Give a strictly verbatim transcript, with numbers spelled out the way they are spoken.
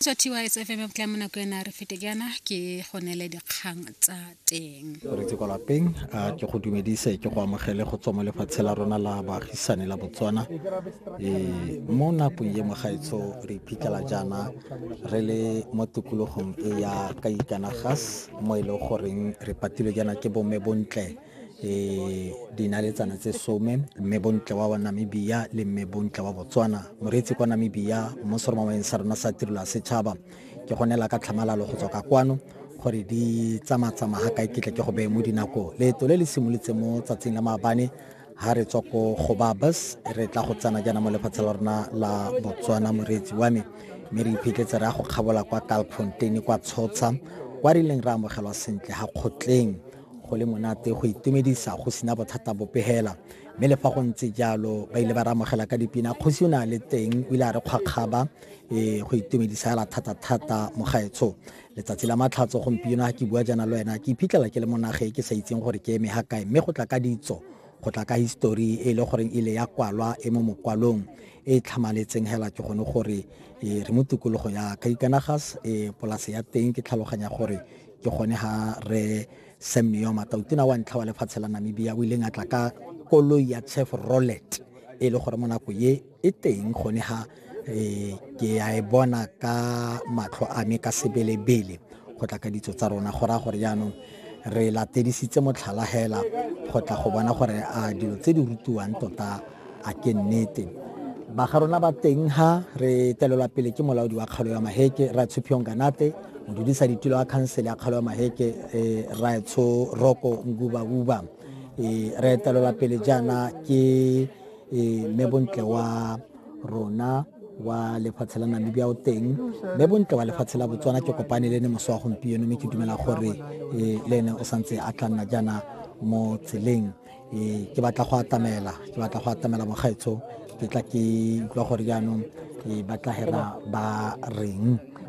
wa T Y S F M tla mona go ena re fetegana ke gonele dikgang tsa teng re tse kwa lapeng a ke go dumedise ke go amogele go tswa mo lefatshe la rona la baagisane la Botswana e mo nakong ye mogaetso re iphitlhela jaana re le mo tikologong e ya Kaikanagas mo e le goreng re patilwe jaana ke bomme bontle e dinaletsana tse some mme bontle wa Namibia le mme bontle wa Botswana moretsi kwa Namibia mo seromameng sa rona sa tirelo ya setšhaba ke gonela ka tlhamalalo go tswa ka kwano gore di tsamatsama ga kae ke tle ke go beye mo dinako leeto le le simolotse mo tsatsing la maabane ha re tswa ko Gobabis re tla go tsana jana mo lefatshe la rona la Botswana moretsi wa me mme re iphitlhetse re a go kgabola kwa Kalkfontein kwa Tshotsa kwa re leng re amogelwa sentle ga kgotleng go le monate go itumedisa go sina bothata bopegela mme le fa go ntse jalo ba ile ba re amogela ka dipina kgosi o na le teng o ile a re kgakgaba e go itumedisa la thata-thata mo gaetsho letsatsi la matlhatso gompieno ha ke bua jana le wena ke iphitlhela ke le mo nageng ke sa itseng gore ke eme ha kae mme go tla ka ditso go tla ka history e le goreng ile ya kwalwa e mo mokwalong e tlhamaletseng hela ke gone gore re mo tikologo ya Kaikanagas e polase ya teng ke tlhaloganya gore ke gone ha re Sam Nujoma tautona wa ntlha wa lefatshe la Namibia o ile ngatla ka koloi ya Chevrolet e le gore mo nako ye e teng gone ha e ke a e bona ka matlho a me ka sebelebele go tla ka ditso tsa rona go ra gore jaanong re latedisitse motlhala hela go tla go bona gore a dilo tse di rutiwang tota a ke nnete ba ga rona ba teng ha re telelwa pele ke molaodi wa kgalo ya Maheke Ratsuphion Ganate modudisa ditilo wa council ya kgalo ya Maheke Raitso Roko Nguba Uba e re telelwa pele jana ke mme bontle wa rona wa lefatshe la Namibia o teng mme bontle wa lefatshe la Botswana ke kopane le ne moso wa gompieno mme ke dumela gore le ene o santse a tla nna jana mo tseleng e ke batla go atamela ke batla go atamela mo gaetso ke tla ke utlwa gore jaanong e batla hera ba reng